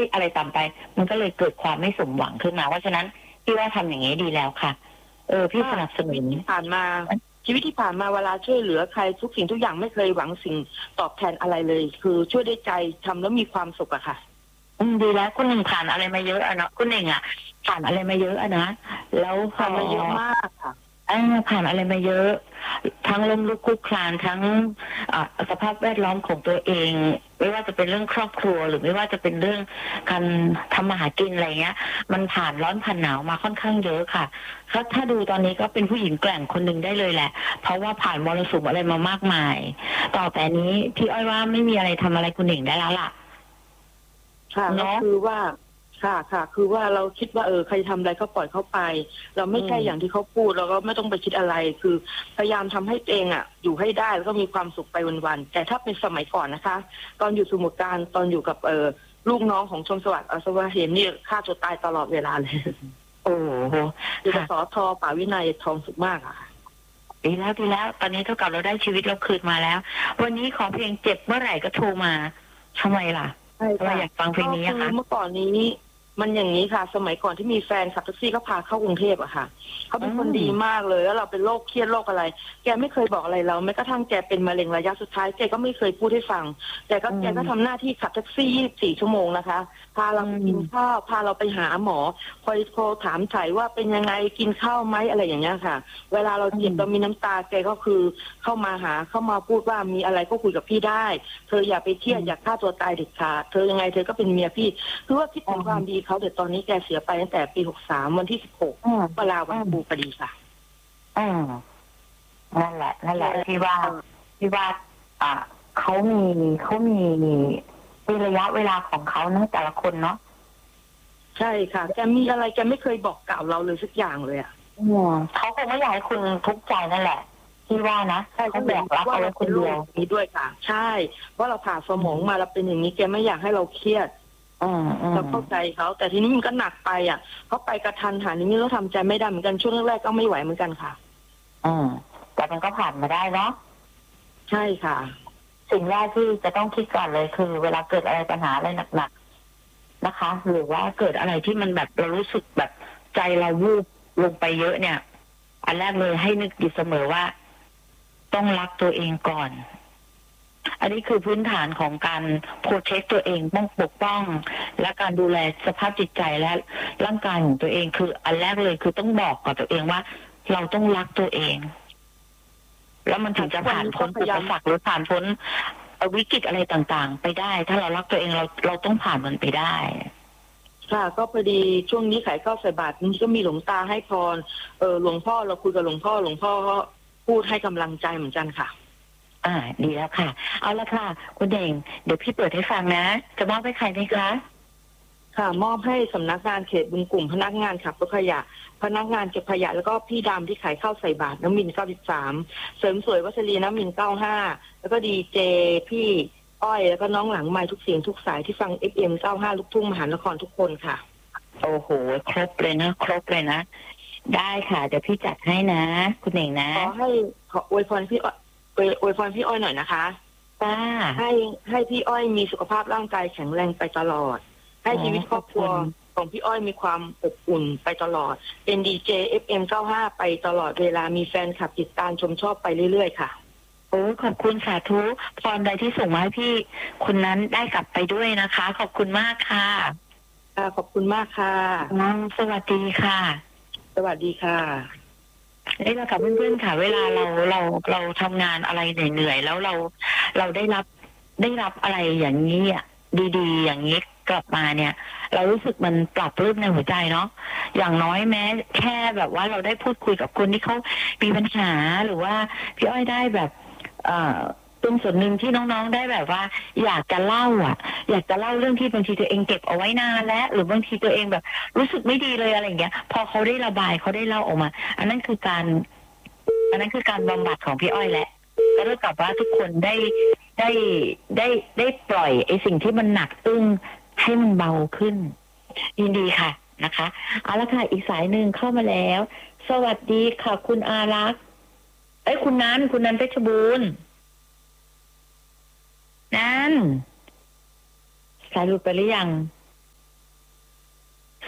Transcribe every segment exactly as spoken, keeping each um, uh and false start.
อะไรตามไปมันก็เลยเกิดความไม่สมหวังขึ้นมาเพราะฉะนั้นพี่ว่าทำอย่างนี้ดีแล้วค่ะเออพี่สนับสนุนที่ผ่านมาชีวิตที่ผ่านมาเวลาช่วยเหลือใครทุกสิ่งทุกอย่างไม่เคยหวังสิ่งตอบแทนอะไรเลยคือช่วยด้วยใจทำแล้วมีความสุขอะค่ะอืมดีแล้วคุณหนึ่งผ่านอะไรมาเยอะอะเนาะคุณหนึ่งอะผ่านอะไรมาเยอะอะนะแล้วพอผ่านมาเยอะมากค่ะอ่าผ่านอะไรมาเยอะทั้งล้มลุกคลุกคลานทั้งสภาพแวดล้อมของตัวเองไม่ว่าจะเป็นเรื่องครอบครัวหรือไม่ว่าจะเป็นเรื่องการทำมาหากินอะไรเงี้ยมันผ่านร้อนผ่านหนาวมาค่อนข้างเยอะค่ะถ้าถ้าดูตอนนี้ก็เป็นผู้หญิงแกร่งคนหนึ่งได้เลยแหละเพราะว่าผ่านมรสุมอะไรมามากมายต่อแต่นี้พี่อ้อยว่าไม่มีอะไรทำอะไรคุณหนิงได้แล้วล่ะค่ะก็คือว่าค่ะค่ะคือว่าเราคิดว่าเออใครทำอะไรก็ปล่อยเขาไปเราไม่ใช่อย่างที่เขาพูดเราก็ไม่ต้องไปคิดอะไรคือพยายามทำให้ตัวเองอ่ะอยู่ให้ได้แล้วก็มีความสุขไปวันๆแต่ถ้าเป็นสมัยก่อนนะคะตอนอยู่สมุทรปราการตอนอยู่กับเออลูกน้องของชมสวัสดิ์อสวะเห็นนี่ฆ่าตัวตายตลอดเวลาเลยโอ้โหอยู่กับสอทอป่าวินัยทองสุขมากค่ะดีแล้วดีแล้วตอนนี้เท่ากับเราได้ชีวิตเราคืนมาแล้ววันนี้ขอเพลงเจ็บเมื่อไหร่ก็โทรมาทำไมล่ะเราอยากฟังเพลงนี้ค่ะเมื่อก่อนนี้มันอย่างนี้ค่ะสมัยก่อนที่มีแฟนขับแท็กซี่ก็พาเข้ากรุงเทพอะค่ะเขาเป็นคนดีมากเลยแล้วเราเป็นโรคเครียดโรคอะไรแกไม่เคยบอกอะไรเราแม้กระทั่งแกเป็นมะเร็งระยะสุดท้ายแกก็ไม่เคยพูดให้ฟังแต่ก็แกก็ทำหน้าที่ขับแท็กซี่ยี่สิบสี่ชั่วโมงนะคะพาเราไปกินข้าวพาเราไปหาหมอคอยโทรถามถ่ายว่าเป็นยังไงกินข้าวไหมอะไรอย่างเงี้ยค่ะเวลาเราเจ็บเรามีน้ำตาแกก็คือเข้ามาหาเข้ามาพูดว่ามีอะไรก็คุยกับพี่ได้เธออย่าไปเครียดอย่าฆ่าตัวตายเด็ดขาดเธอยังไงเธอก็เป็นเมียพี่คือว่าคิดถึงความดีเขาแต่ตอนนี้แกเสียไปตั้งแต่ปีหกสามวันที่สิบหกเวลาวันครูพอดีค่ะอืมนั่นแหละนั่นแหละที่ว่าที่ว่าอ่าเขามีเขามีมีระยะเวลาของเขาเนาะแต่ละคนเนาะใช่ค่ะแกมีอะไรแกไม่เคยบอกกล่าวเราเลยสักอย่างเลยอ่ะอืมเขาคงไม่อยากให้คุณทุกข์ใจนั่นแหละที่ว่านะเขาแบกรับเอาไว้คนเดียวนี้ด้วยค่ะใช่ว่าเราผ่าสมองมาเราเป็นอย่างนี้แกไม่อยากให้เราเครียดเราเข้าใจเขาแต่ทีนี้มันก็หนักไปอ่ะเขาไปกระทันหันนี้เราทำใจไม่ได้เหมือนกันช่วงแรกๆก็ไม่ไหวเหมือนกันค่ะอืมแต่มันก็ผ่านมาได้เนาะใช่ค่ะสิ่งแรกที่จะต้องคิดก่อนเลยคือเวลาเกิดอะไรปัญหาอะไรหนักๆนะคะหรือว่าเกิดอะไรที่มันแบบเรารู้สึกแบบใจเราวูบลงไปเยอะเนี่ยอันแรกเลยให้นึกอยู่เสมอว่าต้องรักตัวเองก่อนอันนี้คือพื้นฐานของการโปรเทคตัวเองป้องปกป้องและการดูแลสภาพจิตใจและร่างกายของตัวเองคืออันแรกเลยคือต้องบอกกับตัวเองว่าเราต้องรักตัวเองแล้วมันถึงจะผ่านพ้นอุปสรรคหรือผ่านพ้นวิกฤตอะไรต่างๆไปได้ถ้าเรารักตัวเองเราเราต้องผ่านมันไปได้ค่ะก็พอดีช่วงนี้ขายข้าวใส่บาตรนี่ก็มีหลวงตาให้พรเออหลวงพ่อเราคุยกับหลวงพ่อหลวงพ่อก็พูดให้กำลังใจเหมือนกันค่ะอ่าดีแล้วค่ะเอาละค่ะคุณเด่งเดี๋ยวพี่เปิดให้ฟังนะจะมอบให้ใครไหมคะค่ะมอบให้สำนักงานเขตบึงกลุ่มพนักงานขับรถขยะพนักงานเก็บขยะแล้วก็พี่ดำที่ขายข้าวใส่บาตรน้ำมินเก้าสิบสามเสริมสวยวัชรีน้ำมินเก้าห้าแล้วก็ดีเจพี่อ้อยแล้วก็น้องหลังไม้ทุกเสียงทุกสายที่ฟัง เอฟ เอ็ม เก้าห้าลูกทุ่งมหานครทุกคนค่ะโอ้โหครบเลยนะครบเลยนะได้ค่ะเดี๋ยวพี่จัดให้นะคุณเด่งนะขอให้ขออวยพรพี่อ้อยอวยพรพี่อ้อยหน่อยนะคะป้าให้ให้พี่อ้อยมีสุขภาพร่างกายแข็งแรงไปตลอดให้ชีวิตครอบครัวของพี่อ้อยมีความอบอุ่นไปตลอดเป็นดีเจ เอฟ เอ็ม เก้าห้าไปตลอดเวลามีแฟนคลับติดตามชมชอบไปเรื่อยๆค่ะโอ้ขอบคุณสาธุพรใดที่ส่งมาให้พี่คุณนั้นได้กลับไปด้วยนะคะขอบคุณมากค่ะค่ะขอบคุณมากค่ะสวัสดีค่ะสวัสดีค่ะนี่แหละค่ะเพื่อนๆค่ะเวลาเราเราเราทำงานอะไรเหนื่อยๆแล้วเราเราได้รับได้รับอะไรอย่างนี้อ่ะดีๆอย่างนี้กลับมาเนี่ยเรารู้สึกมันปรับปลื้มในหัวใจเนาะอย่างน้อยแม้แค่แบบว่าเราได้พูดคุยกับคนที่เขามีปัญหาหรือว่าพี่อ้อยได้แบบเอ่อเป็นส่วนหนึ่งที่น้องๆได้แบบว่าอยากจะเล่าอ่ะอยากจะเล่าเรื่องที่บางทีตัวเองเก็บเอาไว้นานแล้วหรือบางทีตัวเองแบบรู้สึกไม่ดีเลยอะไรอย่างเงี้ยพอเขาได้ระบายเขาได้เล่าออกมาอันนั้นคือการอันนั้นคือการบำบัดของพี่อ้อยแหละก็เท่ากับว่าทุกคนได้ได้ได้ได้ปล่อยไอ้สิ่งที่มันหนักอึ้งให้มันเบาขึ้นยินดีค่ะนะคะเอาละค่ะอีกสายหนึ่งเข้ามาแล้วสวัสดีค่ะคุณอารักษ์เอ้ยคุณนันคุณนันเพชรบูรณ์นันสายหลุดไปหรือยัง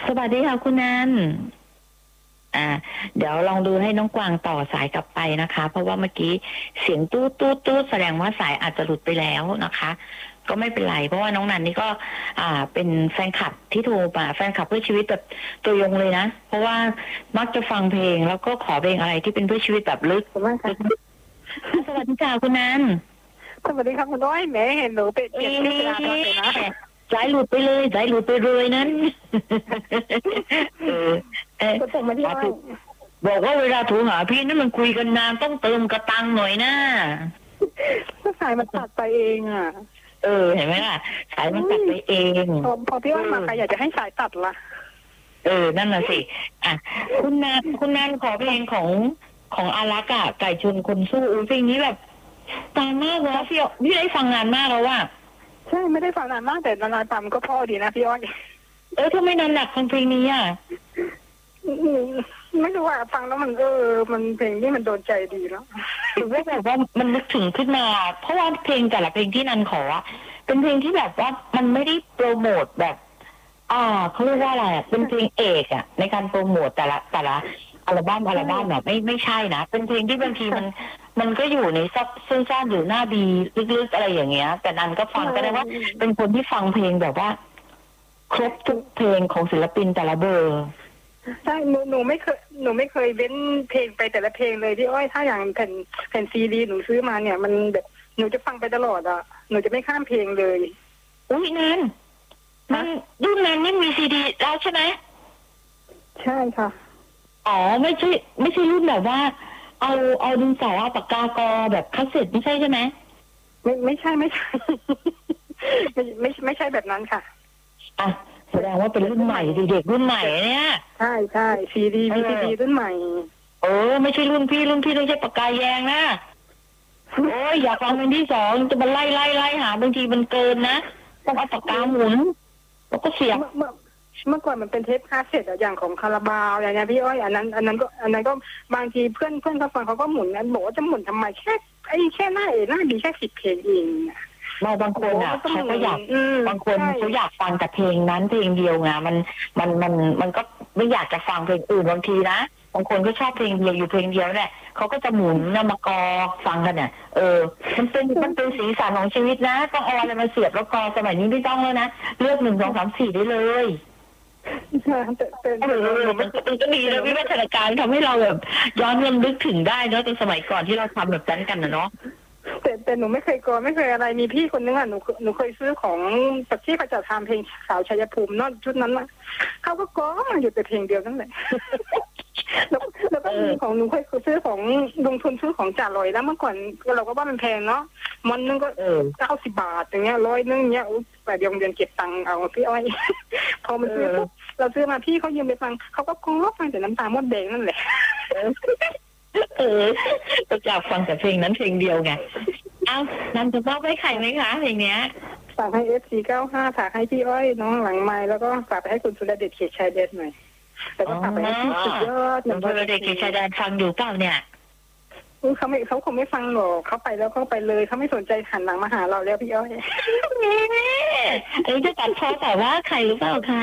สวัสดีค่ะคุณนันอ่า เดี๋ยวลองดูให้น้องกวางต่อสายกลับไปนะคะ เพราะว่าเมื่อกี้เสียงตู้ตู้ตู้แสดงว่าสายอาจจะหลุดไปแล้วนะคะ ก็ไม่เป็นไรเพราะว่าน้องนันนี่ก็ อ่า เป็นแฟนคลับที่โทรมาแฟนคลับเพื่อชีวิตแบบตัวยงเลยนะเพราะว่ามักจะฟังเพลงแล้วก็ขอเพลงอะไรที่เป็นเพื่อชีวิตแบบลึกขอบคุณมากค่ะสวัสดีค่ะคุณนันสวัสดีครับคุณน้อยแหมเห็นหนูเป็นเปลี่ยนชื่อเป็นอาเลยนะสายหลุดไปเลยสายหลุดไปเลยนั้นเออเออก็ส่งมาที่อ้อยบอกว่าเวลาโทรหาพี่นั่นมันคุยกันนานต้องเติมกระตังหน่อยนะก็สายมันตัดไปเองอ่ะเออเห็นไหมล่ะสายมันตัดไปเองพอพอพี่อ้อยมาใครอยากจะให้สายตัดล่ะเออนั่นน่ะสิอ่ะคุณนันคุณนันขอเพลงของของอารักษ์อะไก่ชนคนสู้อุ้ยเพลงนี้แบบตามมากเลยพี่พี่ได้ฟังงานมากแล้วว่าใช่ไม่ได้ฟังนานมากแต่นานๆฟังก็พอดีนะพี่อ้อยเออทำไมนันหนักฟังเพลงนี้อ่ะอืมไม่รู้ว่าฟังแล้วมันเออมันเพลงนี้มันโดนใจดีแล้วหรือว่าแบบว่ามันนึกถึงขึ้นมา เพราะว่าเพลงแต่ละเพลงที่นันขออะเป็นเพลงที่แบบว่ามันไม่ได้โปรโมทแบบ อ่าเขาเรียกว่าอะไรอะเป็นเพลงเอกอะในการโปรโมทแต่ละแต่ละอัลบั้มอัลบั้มอะไม่ไม่ใช่นะเป็นเพลงที่บางทีมัน มันก็อยู่ในซับซึ่งซ่อนอยู่หน้าบีลึกๆอะไรอย่างเงี้ย แต่นันก็ฟังก็ได้ว่า เป็นคนที่ฟังเพลงแบบว่า ครบทุกเพลงของศิลปินแต่ละเบอร์ใช่หนูหนูไม่เคยหนูไม่เคยเว้นเพลงไปแต่ละเพลงเลยพี่อ้อยถ้าอย่างแผ่นแผ่นซีดีหนูซื้อมาเนี่ย มันแบบหนูจะฟังไปตลอดอ่ะหนูจะไม่ข้ามเพลงเลยอุ้ยนันมันรุ่นนั้นนี่มีซีดีแล้วใช่ไหมใช่ค่ะอ๋อไม่ใช่ไม่ใช่รุ่นแบบว่า เอาเอาดินสอเอาปากกากอแบบคาสเซ็ตไม่ใช่ใช่ไหมไม่ไม่ใช่ไม่ใช่ ไม่ไม่ไม่ใช่แบบนั้นค่ะอ่ะแสดงว่าเป็นรุ่นใหม่เด็กๆรุ่นใหม่เนี่ยใช่ใช่ซีดีมีซีดีรุ่นใหม่เออไม่ใช่รุ่นพี่รุ่นพี่ต้องใช้ปากกาแยงนะโอ้ยอยากฟังเป็นที่สองจะมาไล่ไล่ไล่หาบางทีมันเกินนะต้องเอาปากกาหมุนแล้วก็เสียบเมื่อเมื่อเมื่อก่อนมันเป็นเทปคาสเซ็ตอะอย่างของคาราบาวอย่างเงี้ยพี่อ้อยอันนั้นอันนั้นก็อันนั้นก็บางทีเพื่อนเพื่อนเขาฟังเขาก็หมุนนั้นบอกว่าจะหมุนทำไมแค่ไอ้แค่หน้าเอหน้าดีแค่สิบเพลงเองอะมาบางคนอ่ะเขาก็อยากอืมบางคนใช่เขาอยากฟังแต่เพลงนั้นเพลงเดียวไงมันมันมันมันก็ไม่อยากจะฟังเพลงอื่นบางทีนะบางคนก็ชอบเพลงเดียวอยู่เพลงเดียวเนี่ยเขาก็จะหมุนนำมากอฟังกันเนี่ยเออมันเป็นมันเป็นสีสันของชีวิตนะต้องเอาอะไรมาเสียบแล้วกอสมัยนี้ไม่ต้องแล้วนะเลือกหนึ่งสองสามสี่ได้เลยแต่แต่เออมันมันก็ดีนะวิวัฒนาการทำให้เราแบบย้อนรำลึกถึงได้เนาะตอนสมัยก่อนที่เราทำแบบนั้นกันนะเนาะแต่แต่หนูไม่เคยกลัวไม่เคยอะไรมีพี่คนนึงอ่ะหนูหนูเคยซื้อของปัจที่ประจัดทำเพลงสาวชัยภูมิเนอะชุดนั้นอ่ะเขาก็ก้อมาอยู่แต่เพลงเดียวนั่นแหละ แล้วแล้วก็มีของหนูเคยซื้อของลงทุนซื้อของจ่าลอยแล้วเมื่อก่อนเราก็ว่ามันแพงเนาะมันนึงก็เออเก้าสิบบาทอย่างเงี้ยร้อยนึงเงี้ยอุ๊ยแต่เดียวเดือนเก็บตังค์เอาพี่อ้อย พอมันซื้อปุ๊บเราซื้อมาพี่เขายืมไปฟังเขาก็ก้อฟังแต่น้ำตามดแดงนั่นแหละเออก็อยากฟังแต่เพลงนั้นเพลงเดียวไงเอ้านันจะมอบให้ใครไหมคะเพลงเนี้ยฝากให้เอฟซีเก้าห้าฝากให้พี่อ้อยน้องหลังไม้แล้วก็ฝากไปให้คุณสุรเดชเขตชายแดนหน่อยแล้วก็ฝากไปให้พี่สุดยอดน้องพลเด็กชายแดนฟังอยู่เปล่าเนี่ยอุ๊ยเขาไม่เขาคงไม่ฟังหรอกเขาไปแล้วเขาไปเลยเขาไม่สนใจหันหลังมาหาเราแล้วพี่อ้อยเอ้ยจะตัดพ้อแต่ว่าใครหรือเปล่าคะ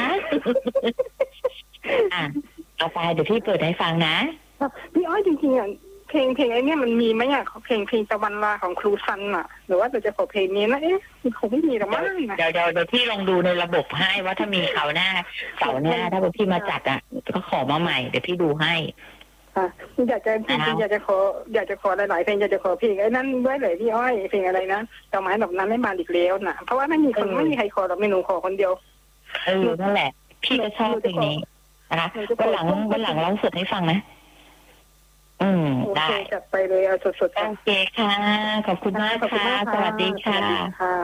อ่ะเอาไปเดี๋ยวพี่เปิดให้ฟังนะพี่อ้อยจริงๆอ่ะเพลงเพลงไอ้เนี่ยมันมีไหมอ่ะเพลงเพลงตะวันลาของครูซันอ่ะหรือว่าเราจะขอเพลงนี้นะเอ๊ะมันคงไม่มีหรอกมั้งนะเดี๋ยวเดี๋ยวเดี๋ยวพี่ลองดูในระบบให้ว่าถ้ามีเขาวหน้าเสาร์หน้าถ้าเป็นพี่มาจัดอ่ะก็ขอมาใหม่เดี๋ยวพี่ดูให้ค่ะอยากจะจริงๆอยากจะขออยากจะขอหลายๆเพลงอยากจะขอเพลงไอ้นั่นด้วยเลยพี่อ้อยเพลงอะไรนะดอกไม้ดอกนั้นไม่มาอีกแล้วนะเพราะว่าไม่มีคนไม่มีใครขอหรอกมีหนูขอคนเดียวเออนั่นแหละ พี่ก็ชอบเพลงนี้นะคะวันหลังวันหลังร้องสดให้ฟังนะอืมโอได้เคจัดไปเลยเอาสดๆโอเคค่ะ ขอบคุณมากขอบคุณค่ะมากสวัสดีค่ะสวัสดีค่ะ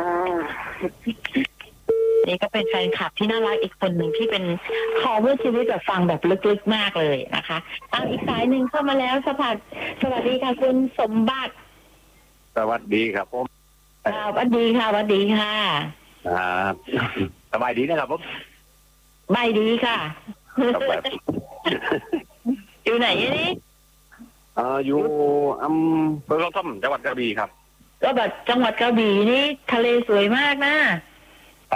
นี่ก็เป็นแฟนคลับที่น่ารักอีกคนหนึ่งที่เป็นคอเพื่อชีวิตแบบฟังแบบลึกๆมากเลยนะคะเอาอีกสายหนึ่งเข้ามาแล้วสวัสดีสวัสดีค่ะคุณสมบัติสวัสดีครับผมอ่าสวัสดีค่ะสวัสดีค่ะอ่าสบายดีนะครับผมใบดีค่ะครับแบบอยู่ไหนนี่เอ่ออยู่อำเภอคลองท่อมจังหวัดกระบี่ครับก็แบบจังหวัดกระบี่นี่ทะเลสวยมากนะครับ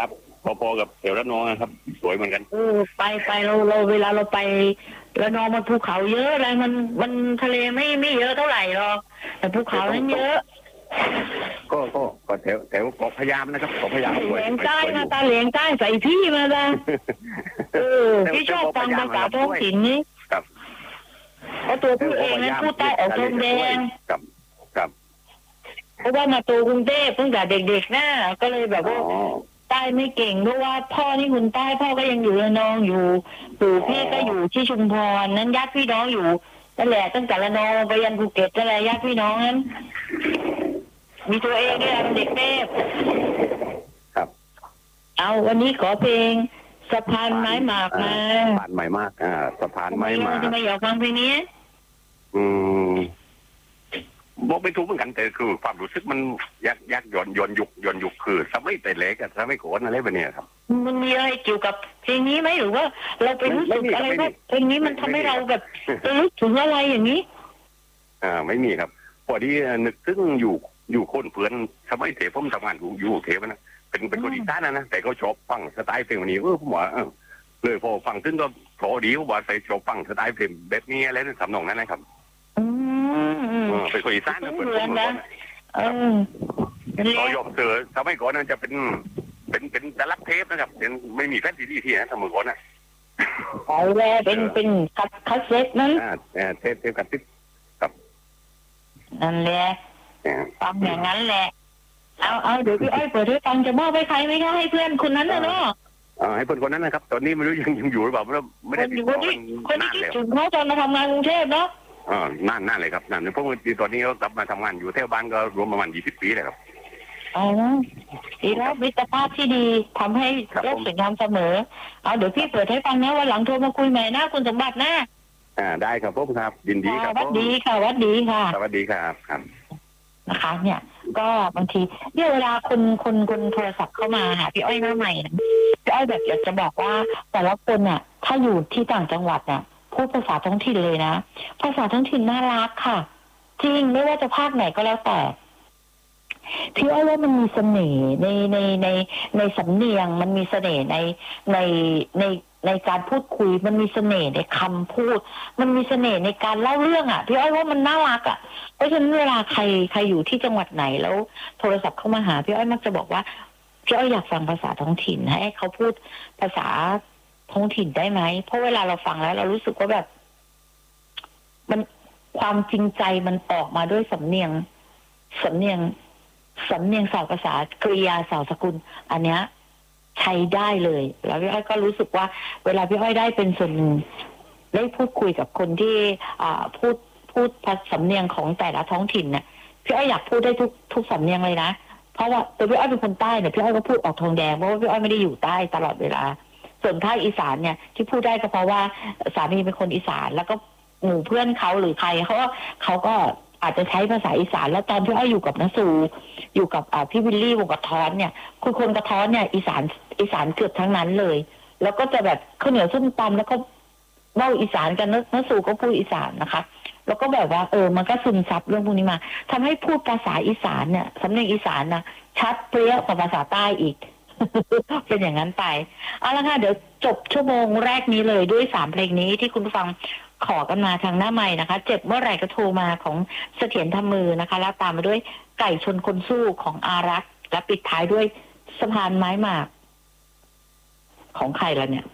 พอๆกับแถวระนองนะครับสวยเหมือนกันเออไปไปเราเราเวลาเราไปแล้วนองมันภูเขาเยอะอะไรมันมันทะเลไม่ไม่เยอะเท่าไหร่หรอกแต่ภูเขานั้นเยอะก็ก็ก็แถวแถวเกาะพะยามนะครับเกาะพะยามสวยเหลียงใต้มาตาเหลียงใต้ใส่พี่มาละเออพี่ชอบฟังภาษาท้องถิ่นนี้ครับเพราะตัวพี่เองนั้นพูดใต้ออกทองแดงครับครับเพราะว่ามาโตกรุงเทพตั้งแต่เด็กๆน่ะก็เลยแบบว่าอ๋อใต้ไม่เก่งเพราะว่าพ่อนี่คนใต้พ่อก็ยังอยู่ระนองอยู่ปู่พี่ก็อยู่ที่ชุมพรนั้นญาติพี่น้องอยู่นั่นแหละตั้งแต่ระนองไปยันภูเก็ตนั่นแหละญาติพี่น้องนั้นมีตัวเองเนี่ยเป็นเด็กเทพครับเอาวันนี้ขอเพลงสะพานไม้หมากมาสะพานไม้หมากอ่าสะพานไม้หมากทำไมอยากฟังเพลงนี้อืมบอกไม่ถูกเหมือนกันแต่คือความรู้สึกมันยักยักย้อนย้อนยุกย้อนยุกคือสมัยแต่เล็กอะสมัยก่อนอะไรแบบเนี้ยครับมันมีอะไรเกี่ยวกับเพลงนี้ไหมหรือว่าเราไปรู้สึกอะไรว่าเพลงนี้มันทำให้เราแบบระลึกถึงอะไรอย่างนี้อ่าไม่มีครับพอดีนึกถึงอยู่อยู่คนเพื่อนสมัยเทผมทำงานอยู่อยู่เทปนะเป็นเป็นคนอีสานนะนะแต่เขาชอบฟังสไตล์เพลงนี้เออผมว่าเออเลยพอฟังถึงก็พอดีผมว่าใส่ชอบฟังสไตล์เพลงแบบนี้อะไรนั่นทำนองนั้นนะครับอืมเออเป็นคนอีสานนะเหเป็นมืคอนนนะเออเขายอมเจอสมัยก่อนนั้นจะเป็นเป็นเป็นตลับเทปนะครับเป็นไม่มีแฟนซีดีที่นะสมัยก่อนนะเอาแล้วเป็นเป็นคัสคัสเซ็ตนั้นอ่าเทปเทปกันติดครับนั่นแหละฟังอย่างนั้นแหละเอาเอาเดี๋ยวพี่อ้อยเปิดให้ฟังจะมอบให้ใครไม่ได้ให้เพื่อนคนนั้นนะเนาะอ่าให้เพื่อนคนนั้นนะครับ ตอนนี้ไม่รู้ยังยังอยู่หรือเปล่าไม่คได้นติดคต่นอที่กันคนที่นานคิดแล้วถึงเขาตอนมาทำงานกรุงเทพเนาะอ่านานนานเลยครับนานเพราะว่าตอนนี้เขากลับมาทำงานอยู่แถวบ้านก็รวมประมาณยี่สิบปีเลยครับอ๋อดีแล้วมิตรภาพที่ดีทำให้โลกสวยงามเสมอเอาเดี๋ยวพี่เปิดให้ฟังนะวันหลังโทรมาคุยใหม่นะคุณสมบัตินะอ่าได้ครับผมครับยินดีครับวัดดีค่ะวัดดีค่ะสวัสดีครับครับนะคะเนี่ยก็บางทีเนี่ยเวลาคนคนคนโทรศัพท์เข้ามาหาพี่อ้อยหน้าใหม่นะพี่อ้อยแบบอยากจะบอกว่าแต่ละคนน่ะถ้าอยู่ที่ต่างจังหวัดน่ะพูดภาษาท้องถิ่นเลยนะภาษาท้องถิ่นน่ารักค่ะจริงไม่ว่าจะภาคไหนก็แล้วแต่พี่อ้อยว่ามันมีเสน่ห์ในในในในสำเนียงมันมีเสน่ห์ในในในในการพูดคุยมันมีเสน่ห์ในคำพูดมันมีเสน่ห์ในการเล่าเรื่องอ่ะพี่อ้อยว่ามันน่ารักอ่ะเพราะฉะนั้นเวลาใครใครอยู่ที่จังหวัดไหนแล้วโทรศัพท์เข้ามาหาพี่อ้อยมักจะบอกว่าพี่อ้อยอยากฟังภาษาท้องถิ่นให้เขาพูดภาษาท้องถิ่นได้ไหมเพราะเวลาเราฟังแล้วเรารู้สึกว่าแบบมันความจริงใจมันออกมาด้วยสำเนียงสำเนียงสำเนียงสาวภาษากริยาสาวสกุลอันเนี้ยใช้ได้เลยแล้วพี่อ้อยก็รู้สึกว่าเวลาพี่อ้อยได้เป็นส่วนหนึ่งได้พูดคุยกับคนที่อ่าพูดพูดภาษาสำเนียงของแต่ละท้องถิ่นเนี่ยพี่อ้อยอยากพูดได้ทุกทุกสำเนียงเลยนะเพราะว่าตัวพี่อ้อยเป็นคนใต้เนี่ยพี่อ้อยก็พูดออกทองแดงเพราะว่าพี่อ้อยไม่ได้อยู่ใต้ตลอดเวลาส่วนภาคอีสานเนี่ยที่พูดได้ก็เพราะว่าสามีเป็นคนอีสานแล้วก็หมู่เพื่อนเขาหรือใครเขาก็เขาก็อาจจะใช้ภาษาอีสานแล้วตอนที่อ้อยอยู่กับน้าสูอยู่กับพี่วิลลี่วงกระท้อนเนี่ยคือคนกระท้อนเนี่ยอีสานอีสานเกือบทั้งนั้นเลยแล้วก็จะแบบข้าวเหนียวส้มตำแล้วก็เล่าอีสานกันน้าสูก็พูดอีสานนะคะแล้วก็แบบว่าเออมันก็ซึมซับเรื่องพวกนี้มาทำให้พูดภาษาอีสานเนี่ยสำเนียงอีสานนะชัดเปรี้ยวกว่าภาษาใต้อีก เป็นอย่างนั้นไปเอาละค่ะเดี๋ยวจบชั่วโมงแรกนี้เลยด้วยสามเพลงนี้ที่คุณผู้ฟังขอกันมาทางหน้าใหม่นะคะเจ็บเมื่อไหร่ก็โทรมาของเสถียรทำมือนะคะแล้วตามมาด้วยไก่ชนคนสู้ของอารักษ์และปิดท้ายด้วยสะพานไม้หมากของใครล่ะเนี่ย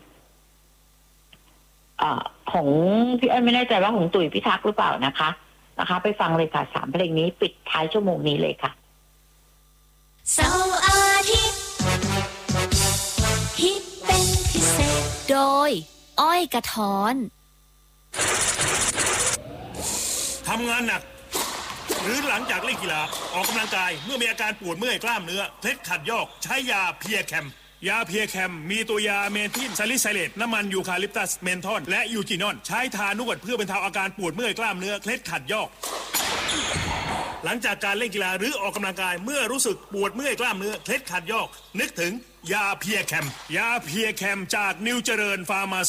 อ่าของพี่อ้อยไม่แน่ใจว่าของตุ๋ยพิทักษ์หรือเปล่านะคะนะคะไปฟังเลยค่ะสามเพลงนี้ปิดท้ายชั่วโมงนี้เลยค่ะเสาร์อาทิตย์ฮิตเป็นพิเศษโดยอ้อยกระท้อนทำงานหนักหรือหลังจากเล่นกีฬาออกกำลังกายเมื่อมีอาการปวดเมื่อยกล้ามเนื้อเคล็ดขัดยอกใช้ยาเพียแคมยาเพียแคมมีตัวยาเมทิลซาลิไซเลตน้ำมันยูคาลิปตัสเมนทอนและยูจินอนใช้ทานวดเพื่อบรรเทาอาการปวดเมื่อยกล้ามเนื้อเคล็ดขัดยอกหลังจากการเล่นกีฬาหรือออกกำลังกายเมื่อรู้สึกปวดเมื่อยกล้ามเนื้อเคล็ดขัดยอกนึกถึงยาเพียแคมยาเพียแคมจากนิวเจริญฟาร์มา